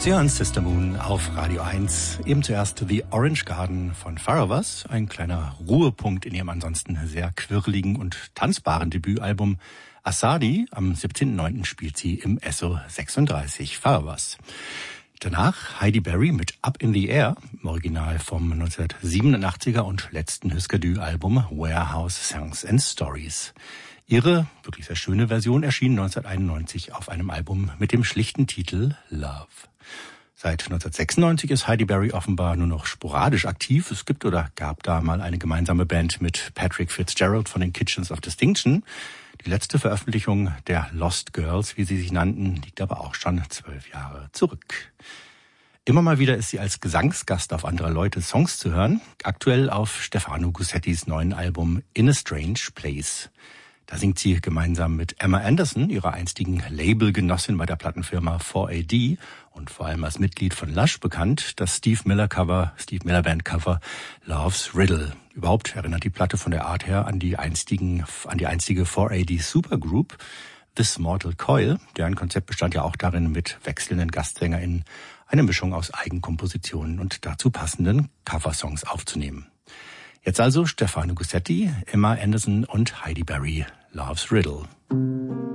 Sie hören Sister Moon auf Radio 1. Eben zuerst The Orange Garden von Faravas, ein kleiner Ruhepunkt in ihrem ansonsten sehr quirligen und tanzbaren Debütalbum Asadi. Am 17.09. spielt sie im Esso 36 Faravas. Danach Heidi Berry mit Up in the Air, im Original vom 1987er und letzten Husker-Du-Album Warehouse Songs and Stories. Ihre wirklich sehr schöne Version erschien 1991 auf einem Album mit dem schlichten Titel Love. Seit 1996 ist Heidi Berry offenbar nur noch sporadisch aktiv. Es gibt oder gab da mal eine gemeinsame Band mit Patrick Fitzgerald von den Kitchens of Distinction. Die letzte Veröffentlichung der Lost Girls, wie sie sich nannten, liegt aber auch schon 12 Jahre zurück. Immer mal wieder ist sie als Gesangsgast auf anderer Leute Songs zu hören. Aktuell auf Stefano Gussettis neuen Album In a Strange Place. Da singt sie gemeinsam mit Emma Anderson, ihrer einstigen Labelgenossin bei der Plattenfirma 4AD und vor allem als Mitglied von Lush bekannt, das Steve Miller Band Cover Love's Riddle. Überhaupt erinnert die Platte von der Art her an die einstige 4AD Supergroup This Mortal Coil. Deren Konzept bestand ja auch darin, mit wechselnden GastsängerInnen eine Mischung aus Eigenkompositionen und dazu passenden Coversongs aufzunehmen. Jetzt also Stefano Gussetti, Emma Anderson und Heidi Berry, Love's Riddle.